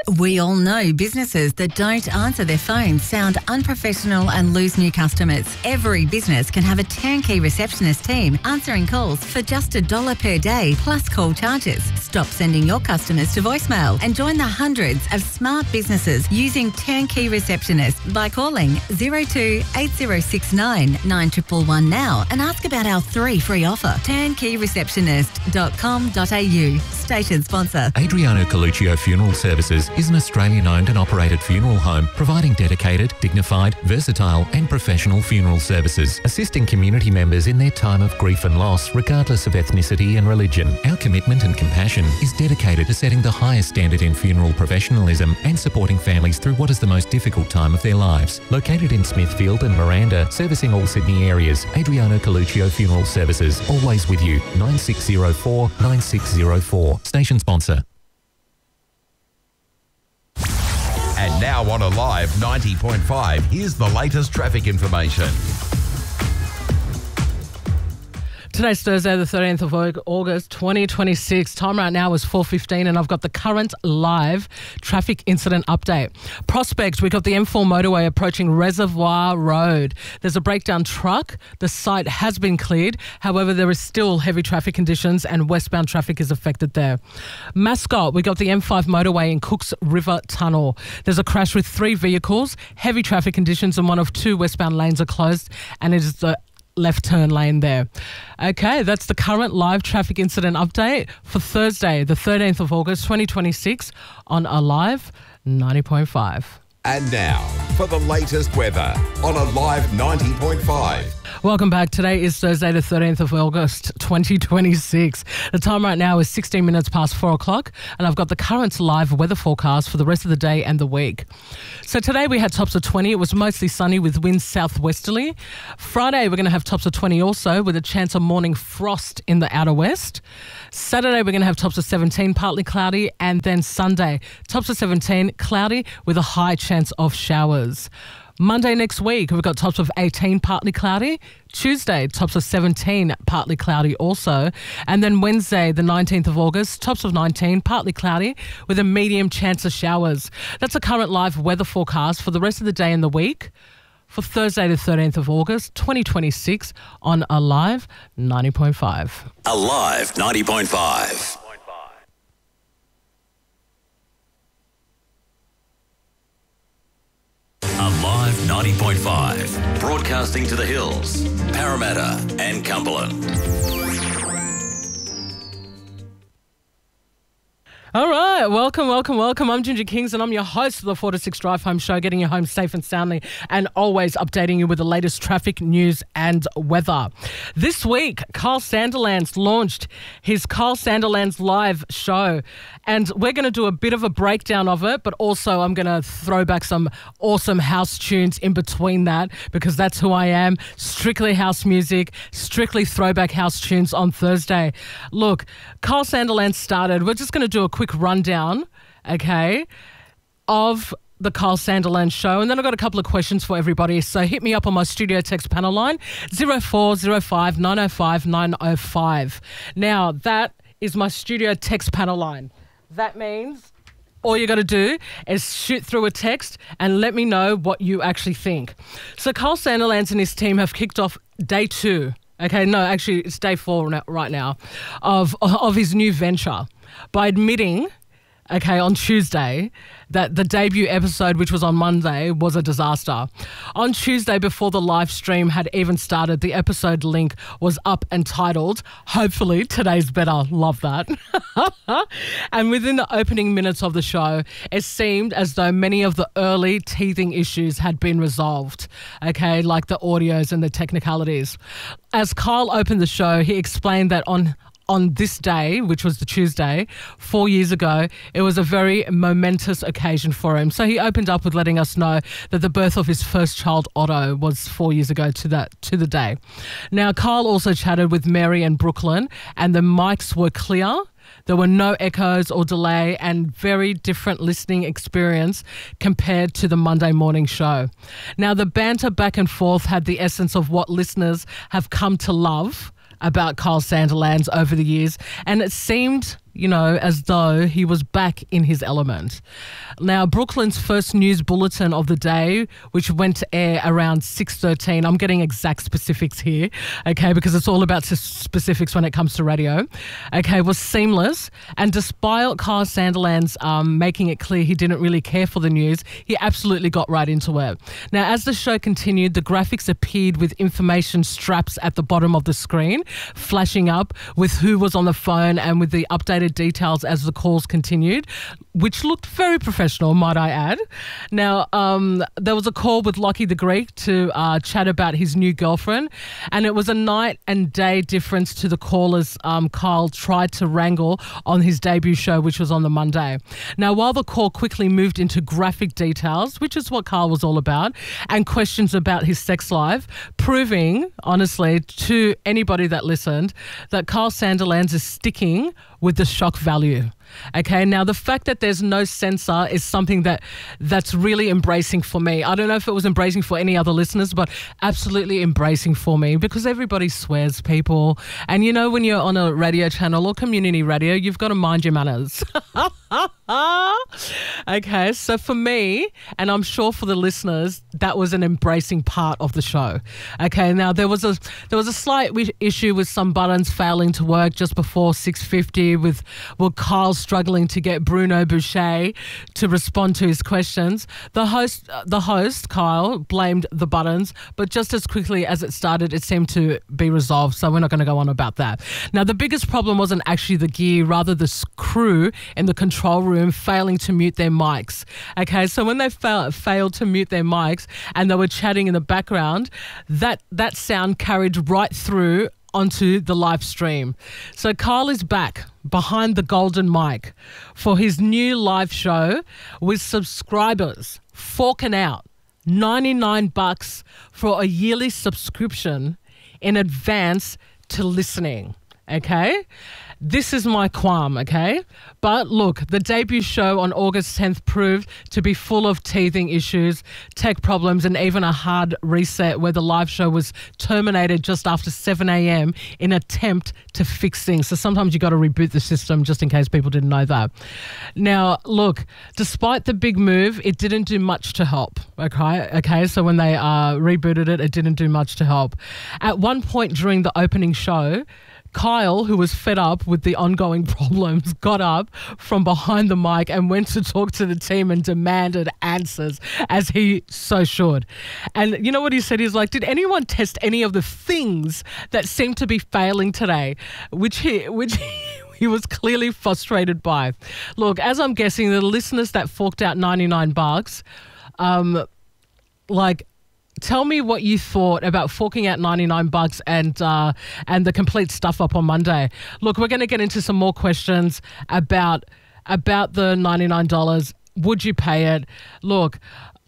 We all know businesses that don't answer their phones sound unprofessional and lose new customers. Every business can have a turnkey receptionist team answering calls for just $1 per day plus call charges. Stop sending your customers to voicemail and join the hundreds of smart businesses using turnkey receptionists by calling 02 8069 9111 now and ask about our 3 free offer. Turnkeyreceptionist.com.au. Station sponsor. Adriano Coluccio Funeral Services is an Australian-owned and operated funeral home providing dedicated, dignified, versatile and professional funeral services, assisting community members in their time of grief and loss regardless of ethnicity and religion. Our commitment and compassion is dedicated to setting the highest standard in funeral professionalism and supporting families through what is the most difficult time of their lives. Located in Smithfield and Miranda, servicing all Sydney areas, Adriano Coluccio Funeral Services, always with you, 9604 9604. Station sponsor. And now on Alive 90.5, here's the latest traffic information. Today's Thursday, the 13th of August, 2026. Time right now is 4:15 and I've got the current live traffic incident update. Prospect, we've got the M4 motorway approaching Reservoir Road. There's a breakdown truck. The site has been cleared. However, there is still heavy traffic conditions and westbound traffic is affected there. Mascot, we've got the M5 motorway in Cooks River Tunnel. There's a crash with 3 vehicles, heavy traffic conditions and one of 2 westbound lanes are closed and it is the left turn lane there. Okay, that's the current live traffic incident update for Thursday, the 13th of August, 2026 on Alive 90.5. And now for the latest weather on Alive 90.5. Welcome back. Today is Thursday, the 13th of August, 2026. The time right now is 16 minutes past 4 o'clock, and I've got the current live weather forecast for the rest of the day and the week. So today we had tops of 20. It was mostly sunny with winds southwesterly. Friday we're going to have tops of 20 also with a chance of morning frost in the outer west. Saturday we're going to have tops of 17, partly cloudy, and then Sunday, tops of 17, cloudy with a high chance of showers. Monday next week, we've got tops of 18, partly cloudy. Tuesday, tops of 17, partly cloudy also. And then Wednesday, the 19th of August, tops of 19, partly cloudy with a medium chance of showers. That's a current live weather forecast for the rest of the day and the week for Thursday, the 13th of August, 2026 on Alive 90.5. Alive 90.5. Alive 90.5, broadcasting to the hills, Parramatta and Cumberland. All right, welcome. I'm Ginger Kings and I'm your host of the 4 to 6 Drive Home Show, getting you home safe and soundly and always updating you with the latest traffic news and weather. This week, Kyle Sandilands launched his Kyle Sandilands live show and we're going to do a bit of a breakdown of it, but also I'm going to throw back some awesome house tunes in between that because that's who I am. Strictly house music, strictly throwback house tunes on Thursday. Look, Kyle Sandilands started. We're just going to do a quick rundown, okay, of the Kyle Sandilands show. And then I've got a couple of questions for everybody. So hit me up on my studio text panel line, 0405 905 905. Now, that is my studio text panel line. That means all you got to do is shoot through a text and let me know what you actually think. So Kyle Sandilands and his team have kicked off day 2. Okay, no, actually it's day 4 right now of his new venture by admitting, okay, on Tuesday that the debut episode, which was on Monday, was a disaster. On Tuesday, before the live stream had even started, the episode link was up and titled, "Hopefully Today's Better." Love that. And within the opening minutes of the show, it seemed as though many of the early teething issues had been resolved, okay, like the audios and the technicalities. As Kyle opened the show, he explained that on this day, which was the Tuesday, 4 years ago, it was a very momentous occasion for him. So he opened up with letting us know that the birth of his first child, Otto, was 4 years ago to the day. Now, Kyle also chatted with Mary and Brooklyn, and the mics were clear. There were no echoes or delay and very different listening experience compared to the Monday morning show. Now, the banter back and forth had the essence of what listeners have come to love about Kyle Sandilands over the years, and it seemed as though he was back in his element. Now, Brooklyn's first news bulletin of the day, which went to air around 6:13, I'm getting exact specifics here, okay, because it's all about specifics when it comes to radio, okay, was seamless. And despite Kyle Sandilands making it clear he didn't really care for the news, he absolutely got right into it. Now, as the show continued, the graphics appeared with information straps at the bottom of the screen, flashing up with who was on the phone and with the updated details as the calls continued, which looked very professional, might I add. Now, there was a call with Lockie the Greek to chat about his new girlfriend, and it was a night and day difference to the callers Kyle tried to wrangle on his debut show, which was on the Monday. Now, while the call quickly moved into graphic details, which is what Kyle was all about, and questions about his sex life, proving, honestly, to anybody that listened, that Kyle Sandilands is sticking with the shock value. Okay, now the fact that there's no censor is something that's really embracing for me. I don't know if it was embracing for any other listeners, but absolutely embracing for me, because everybody swears, people. And when you're on a radio channel or community radio, you've got to mind your manners. Okay, so for me, and I'm sure for the listeners, that was an embracing part of the show. Okay, now there was a slight issue with some buttons failing to work just before 6:50, with Kyle struggling to get Bruno Boucher to respond to his questions. The host Kyle, blamed the buttons, but just as quickly as it started, it seemed to be resolved. So we're not going to go on about that. Now, the biggest problem wasn't actually the gear, rather the crew in the control room failing to mute their mics. Okay, so when they failed to mute their mics and they were chatting in the background, that sound carried right through onto the live stream. So Kyle is back behind the golden mic for his new live show, with subscribers forking out $99 for a yearly subscription in advance to listening. Okay? This is my qualm, okay? But look, the debut show on August 10th proved to be full of teething issues, tech problems, and even a hard reset where the live show was terminated just after 7 a.m. in an attempt to fix things. So sometimes you got to reboot the system, just in case people didn't know that. Now, look, despite the big move, it didn't do much to help, okay? So when they rebooted it, it didn't do much to help. At one point during the opening show, Kyle, who was fed up with the ongoing problems, got up from behind the mic and went to talk to the team and demanded answers, as he so should. And you know what he said? He's like, did anyone test any of the things that seem to be failing today? Which he was clearly frustrated by. Look, as I'm guessing, the listeners that forked out $99, tell me what you thought about forking out $99 and the complete stuff up on Monday. Look, we're going to get into some more questions about the $99. Would you pay it? Look,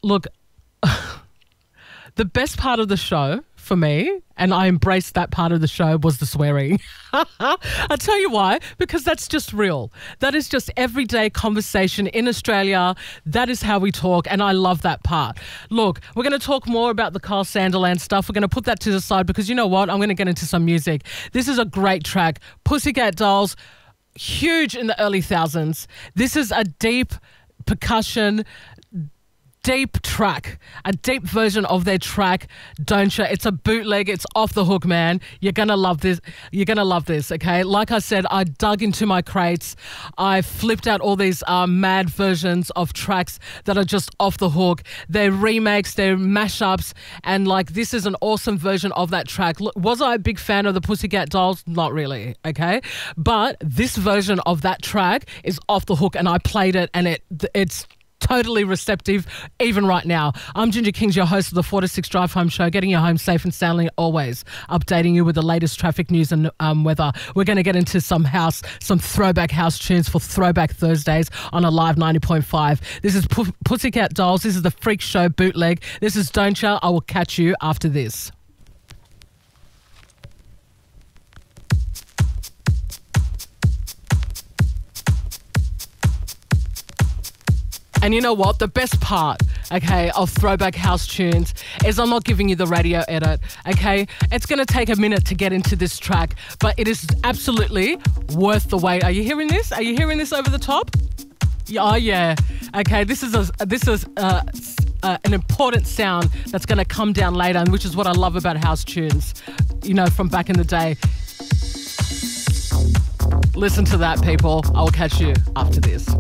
the best part of the show for me, and I embraced that part of the show, was the swearing. I'll tell you why, because that's just real. That is just everyday conversation in Australia. That is how we talk, and I love that part. Look, we're going to talk more about the Kyle Sandilands stuff. We're going to put that to the side because you know what? I'm going to get into some music. This is a great track. Pussycat Dolls, huge in the early thousands. This is a deep percussion, deep track, a deep version of their track, Don't Ya? It's a bootleg. It's off the hook, man. You're going to love this. You're going to love this, okay? Like I said, I dug into my crates. I flipped out all these mad versions of tracks that are just off the hook. They're remakes, they're mashups, and this is an awesome version of that track. Look, was I a big fan of the Pussycat Dolls? Not really, okay? But this version of that track is off the hook, and I played it, and it's totally receptive even right now. I'm Ginger Kings, your host of the 4 to 6 Drive Home Show, getting you home safe and soundly, always updating you with the latest traffic news and weather. We're going to get into some throwback house tunes for Throwback Thursdays on a live 90.5. This is Pussycat Dolls. This is the Freak Show bootleg. This is Don't Ya? I will catch you after this. And you know what? The best part okay, of throwback house tunes is I'm not giving you the radio edit, okay? It's going to take a minute to get into this track, but it is absolutely worth the wait. Are you hearing this? Are you hearing this over the top? Oh, yeah. Okay, this is an important sound that's going to come down later, and which is what I love about house tunes, you know, from back in the day. Listen to that, people. I'll catch you after this.